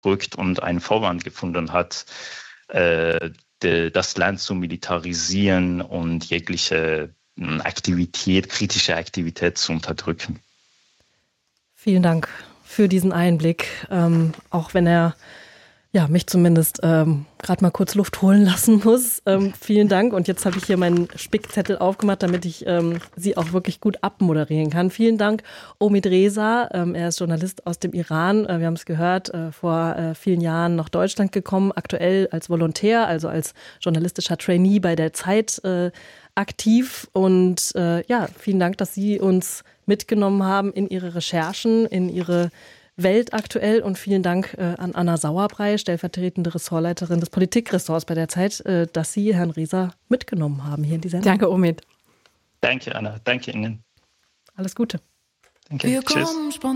rückt und einen Vorwand gefunden hat, das Land zu militarisieren und jegliche kritische Aktivität zu unterdrücken. Vielen Dank für diesen Einblick, auch wenn er mich zumindest gerade mal kurz Luft holen lassen muss. Vielen Dank. Und jetzt habe ich hier meinen Spickzettel aufgemacht, damit ich Sie auch wirklich gut abmoderieren kann. Vielen Dank, Omid Reza. Er ist Journalist aus dem Iran. Wir haben es gehört, vor vielen Jahren nach Deutschland gekommen, aktuell als Volontär, also als journalistischer Trainee bei der Zeit aktiv. Und vielen Dank, dass Sie uns mitgenommen haben in Ihre Recherchen, in Ihre Welt aktuell, und vielen Dank an Anna Sauerbrei, stellvertretende Ressortleiterin des Politikressorts bei der Zeit, dass Sie Herrn Reza mitgenommen haben hier in die Sendung. Danke, Omid. Danke, Anna. Danke Ihnen. Alles Gute. Danke. Tschüss.